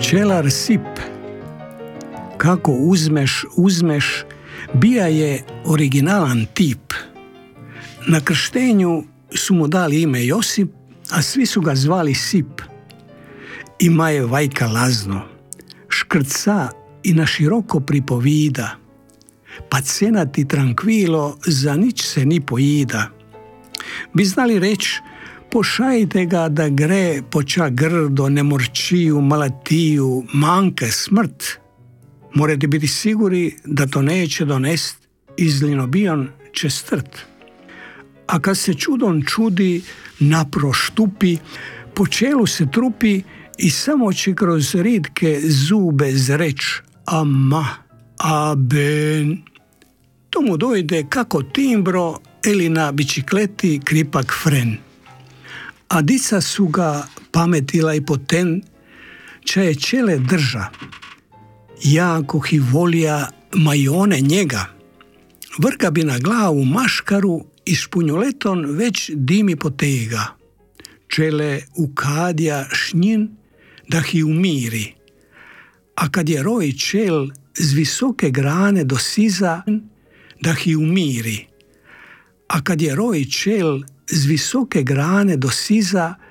Pčelar Sip, kako uzmeš, bija je originalan tip. Na krštenju su mu dali ime Josip, a svi su ga zvali Sip. Ima je vajka lazno, škrca i na široko pripovida, pa cenati tranquilo za nič se ni pojida. Bi znali reći, pošajte ga da gre poča grdo, nemorčiju, malatiju, manke, smrt. Morate biti siguri da to neće donest izlinobijon čestrt. A kad se čudom čudi, napro štupi, po čelu se trupi i samo će kroz ritke zube zreć ama, aben. To mu dojde kako timbro ili na bicikleti kripak fren. A dica su ga pametila i poten, čaje čele drža. Jako hi volija, ma i one njega. Vrga bi na glavu maškaru i špunjoleton već dimi potega. Čele ukadja šnjin da hi umiri. A kad je roj čel z visoke grane dosiza, da hi umiri. A kad je roj čel z visoke grane dosiza,